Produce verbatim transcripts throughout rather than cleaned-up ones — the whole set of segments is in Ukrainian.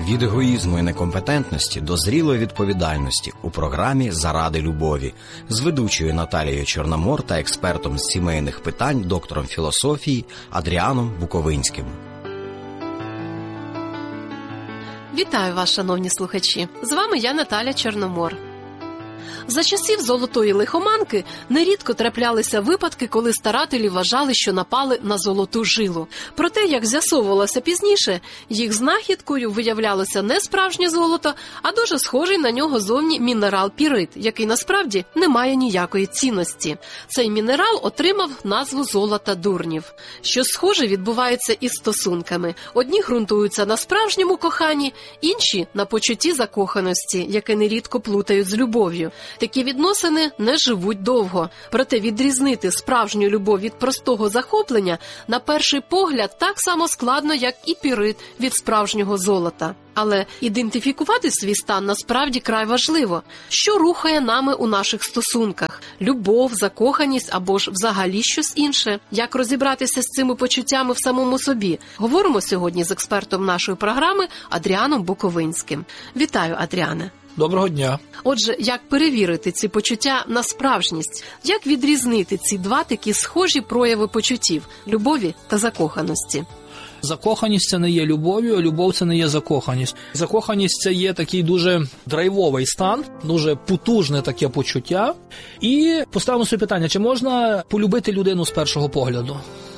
Від егоїзму і некомпетентності до зрілої відповідальності у програмі «Заради любові» з ведучою Наталією Чорномор та експертом з сімейних питань, доктором філософії Адріаном Буковинським. Вітаю вас, шановні слухачі! З вами я, Наталя Чорномор. За часів золотої лихоманки нерідко траплялися випадки, коли старателі вважали, що напали на золоту жилу. Проте, як з'ясовувалося пізніше, їх знахідкою виявлялося не справжнє золото, а дуже схожий на нього зовні мінерал пірит, який насправді не має ніякої цінності. Цей мінерал отримав назву «золота дурнів». Що схоже відбувається із стосунками. Одні ґрунтуються на справжньому коханні, інші – на почутті закоханості, яке нерідко плутають з любов'ю. Такі відносини не живуть довго. Проте відрізнити справжню любов від простого захоплення, на перший погляд, так само складно, як і пірит від справжнього золота. Але ідентифікувати свій стан насправді край важливо. Що рухає нами у наших стосунках? Любов, закоханість або ж взагалі щось інше? Як розібратися з цими почуттями в самому собі? Говоримо сьогодні з експертом нашої програми Адріаном Буковинським. Вітаю, Адріане! Доброго дня. Отже, як перевірити ці почуття на справжність? Як відрізнити ці два такі схожі прояви почуттів – любові та закоханості? Закоханість – це не є любов'ю, а любов – це не є закоханість. Закоханість – це є такий дуже драйвовий стан, дуже потужне таке почуття. І поставимо собі питання, чи можна полюбити людину з першого погляду?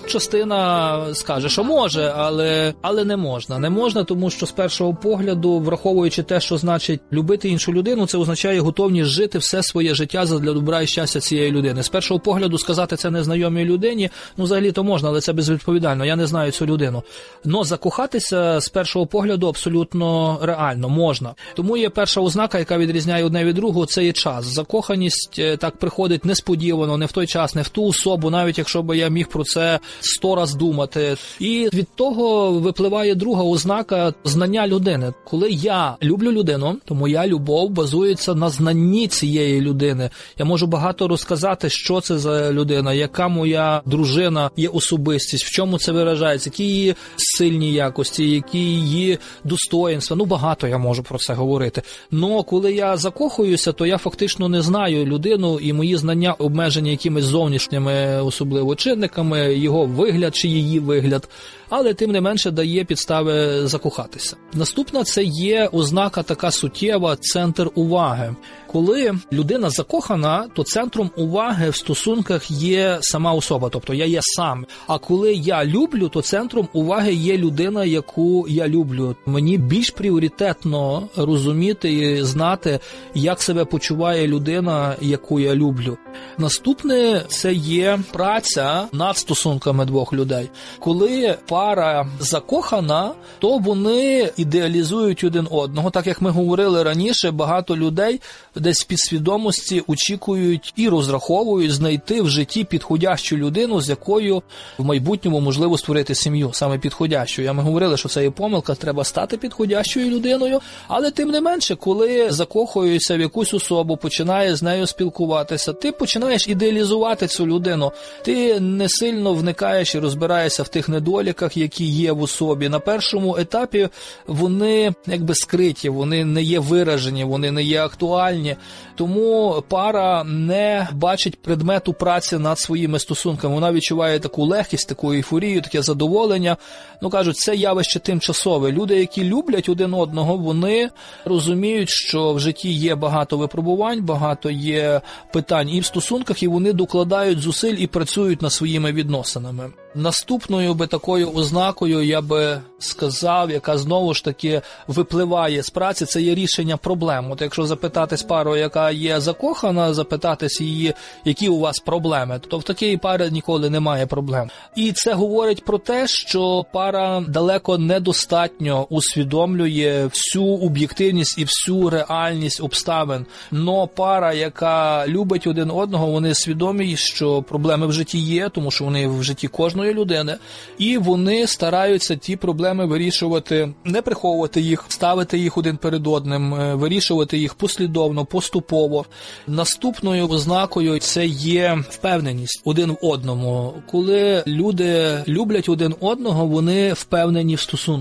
Частина скаже, що може, але, але не можна. Не можна, тому що з першого погляду, враховуючи те, що значить любити іншу людину, це означає готовність жити все своє життя задля добра і щастя цієї людини. З першого погляду сказати це незнайомій людині, ну взагалі-то можна, але це безвідповідально, я не знаю цю людину. Но закохатися з першого погляду абсолютно реально, можна. Тому є перша ознака, яка відрізняє одне від другого, це є час. Закоханість так приходить несподівано, не в той час, не в ту особу, навіть якщо би я міг про це сто раз думати. І від того випливає друга ознака – знання людини. Коли я люблю людину, то моя любов базується на знанні цієї людини. Я можу багато розказати, що це за людина, яка моя дружина є особистість, в чому це виражається, які її сильні якості, які її достоїнства. Ну, багато я можу про це говорити. Но коли я закохуюся, то я фактично не знаю людину, і мої знання обмежені якимись зовнішніми особливо чинниками, його вигляд чи її вигляд, але тим не менше дає підстави закохатися. Наступна – це є ознака така суттєва – центр уваги. Коли людина закохана, то центром уваги в стосунках є сама особа, тобто я є сам. А коли я люблю, то центром уваги є людина, яку я люблю. Мені більш пріоритетно розуміти і знати, як себе почуває людина, яку я люблю. Наступне – це є праця над стосунками двох людей. Коли пара закохана, то вони ідеалізують один одного. Так як ми говорили раніше, багато людей десь в підсвідомості очікують і розраховують знайти в житті підходящу людину, з якою в майбутньому можливо створити сім'ю, саме підходящу. Я ми говорили, що це є помилка, треба стати підходящою людиною, але тим не менше, коли закохуєшся в якусь особу, починаєш з нею спілкуватися, ти починаєш ідеалізувати цю людину. Ти не сильно вникаєш і розбираєшся в тих недоліках, які є в особі. На першому етапі вони якби скриті, вони не є виражені, вони не є актуальні. Тому пара не бачить предмету праці над своїми стосунками. Вона відчуває таку легкість, таку ейфорію, таке задоволення. Ну, кажуть, це явище тимчасове. Люди, які люблять один одного, вони розуміють, що в житті є багато випробувань, багато є питань і в стосунках, і вони докладають зусиль і працюють над своїми відносинами. Наступною би такою ознакою, я би сказав, яка знову ж таки випливає з праці, це є рішення проблем. От якщо запитатись пару, яка є закохана, запитатись її, які у вас проблеми, то в такій пари ніколи немає проблем. І це говорить про те, що пара далеко недостатньо усвідомлює всю об'єктивність і всю реальність обставин. Но пара, яка любить один одного, вони свідомі, що проблеми в житті є, тому що вони в житті кожної людини, і вони стараються ті проблеми вирішувати, не приховувати їх, ставити їх один перед одним, вирішувати їх послідовно, поступово. Наступною ознакою це є впевненість один в одному. Коли люди люблять один одного, вони впевнені в стосунках.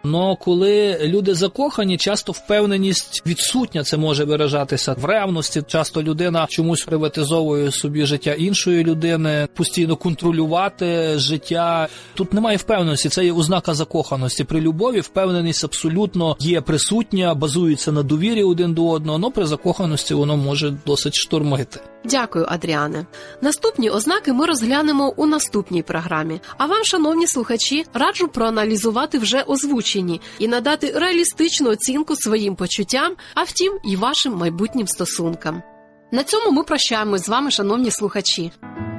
Но коли люди закохані, часто впевненість відсутня, це може виражатися в ревності. Часто людина чомусь приватизовує собі життя іншої людини, постійно контролювати життя. Тут немає впевненості, це є ознака закоханості. При любові впевненість абсолютно є присутня, базується на довірі один до одного, але при закоханості воно може досить штормити. Дякую, Адріане. Наступні ознаки ми розглянемо у наступній програмі. А вам, шановні слухачі, раджу проаналізувати вже озвучені і надати реалістичну оцінку своїм почуттям, а втім і вашим майбутнім стосункам. На цьому ми прощаємось з вами, шановні слухачі.